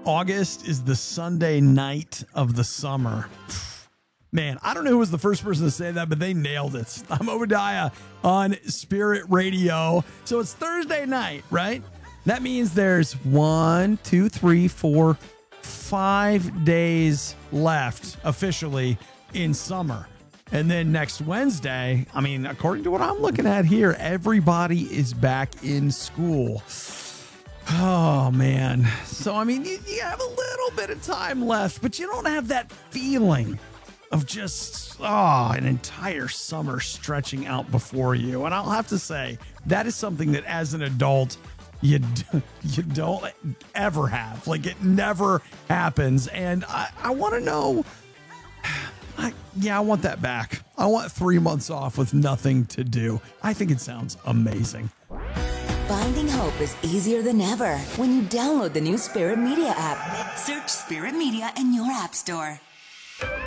August is the Sunday night of the summer. Man, I don't know who was the first person to say that, but they nailed it. I'm Obadiah on Spirit Radio. So it's Thursday night, right? That means there's 5 days left officially in summer. And then next Wednesday, I mean, according to what I'm looking at here, everybody is back in school. Oh, man. So, I mean, you have a little bit of time left, but you don't have that feeling of just, an entire summer stretching out before you. And I'll have to say, that is something that as an adult, you don't ever have. Like, it never happens. And I want to know, I want that back. I want 3 months off with nothing to do. I think it sounds amazing. Finding hope is easier than ever when you download the new Spirit Media app. Search Spirit Media in your app store.